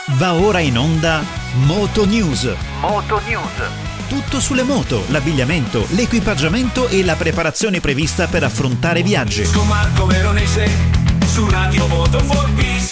Va ora in onda Moto News. Moto News. Tutto sulle moto, l'abbigliamento, l'equipaggiamento e la preparazione prevista per affrontare viaggi. Con Marco Veronese su Radio Moto for Peace.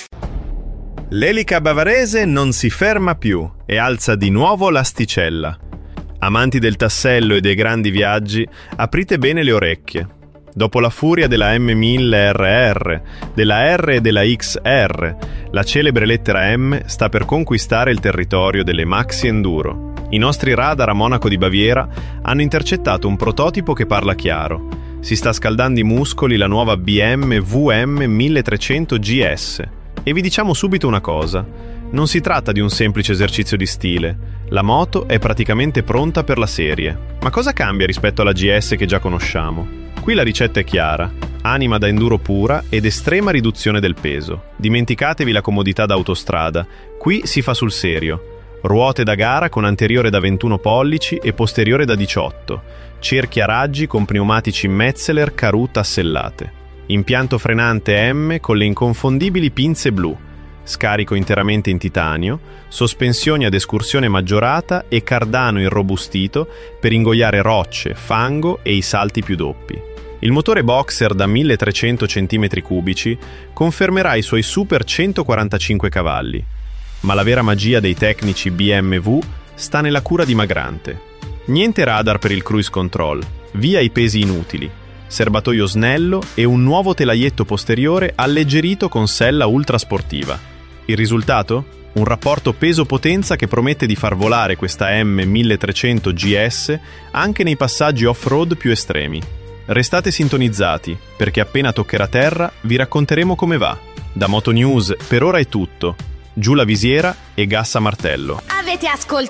L'elica bavarese non si ferma più e alza di nuovo l'asticella. Amanti del tassello e dei grandi viaggi, aprite bene le orecchie. Dopo la furia della M1000 RR, della R e della XR, la celebre lettera M sta per conquistare il territorio delle maxi enduro. I nostri radar a Monaco di Baviera hanno intercettato un prototipo che parla chiaro. Si sta scaldando i muscoli la nuova BMW VM 1300 GS. E vi diciamo subito una cosa: non si tratta di un semplice esercizio di stile. La moto è praticamente pronta per la serie. Ma cosa cambia rispetto alla GS che già conosciamo? Qui la ricetta è chiara: anima da enduro pura ed estrema riduzione del peso. Dimenticatevi la comodità da autostrada. Qui si fa sul serio. Ruote da gara con anteriore da 21 pollici e posteriore da 18. Cerchi a raggi con pneumatici Metzeler Karoo tassellate. Impianto frenante M con le inconfondibili pinze blu. Scarico interamente in titanio, sospensioni ad escursione maggiorata e cardano irrobustito per ingoiare rocce, fango e i salti più doppi. Il motore boxer da 1300 cm3 confermerà i suoi super 145 cavalli. Ma la vera magia dei tecnici BMW sta nella cura dimagrante. Niente radar per il cruise control, via i pesi inutili, serbatoio snello e un nuovo telaietto posteriore alleggerito con sella ultrasportiva. Il risultato? Un rapporto peso-potenza che promette di far volare questa M1300 GS anche nei passaggi off-road più estremi. Restate sintonizzati, perché appena toccherà terra vi racconteremo come va. Da Moto News per ora è tutto. Giù la visiera e gas a martello. Avete ascoltato